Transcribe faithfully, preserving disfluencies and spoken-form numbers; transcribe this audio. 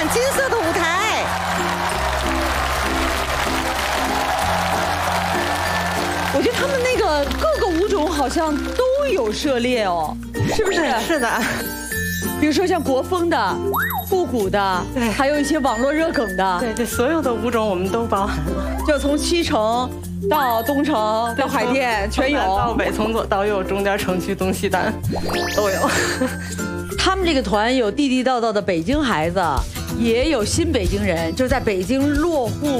看金色的舞台。 我觉得他们那个各个舞种好像都有涉猎哦，是不是？ 是的。 比如说像国风的、复古的， 对， 还有一些网络热梗的。 对对，所有的舞种我们都包含了， 就从西城到东城到海淀全有， 到北从左到右，中间城区东西单都有。 他们这个团有地地道道的北京孩子，也有新北京人，就是在北京落户。